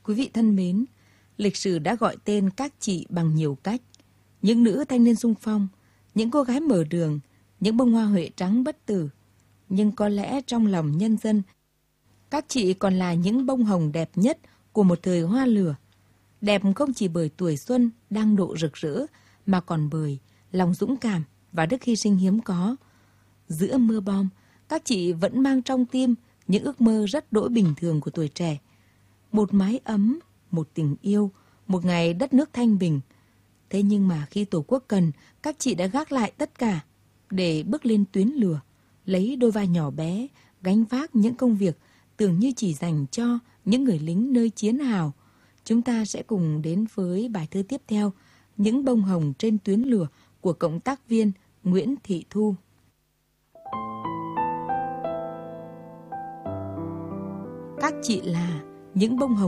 Quý vị thân mến, lịch sử đã gọi tên các chị bằng nhiều cách. Những nữ thanh niên xung phong, những cô gái mở đường, những bông hoa huệ trắng bất tử. Nhưng có lẽ trong lòng nhân dân, các chị còn là những bông hồng đẹp nhất của một thời hoa lửa. Đẹp không chỉ bởi tuổi xuân đang độ rực rỡ, mà còn bởi lòng dũng cảm và đức hy sinh hiếm có. Giữa mưa bom, các chị vẫn mang trong tim những ước mơ rất đỗi bình thường của tuổi trẻ. Một mái ấm, một tình yêu, một ngày đất nước thanh bình. Thế nhưng mà khi Tổ quốc cần, các chị đã gác lại tất cả để bước lên tuyến lửa, lấy đôi vai nhỏ bé, gánh vác những công việc tưởng như chỉ dành cho những người lính nơi chiến hào. Chúng ta sẽ cùng đến với bài thơ tiếp theo, Những bông hồng trên tuyến lửa của cộng tác viên Nguyễn Thị Thu. Các chị là những bông hồng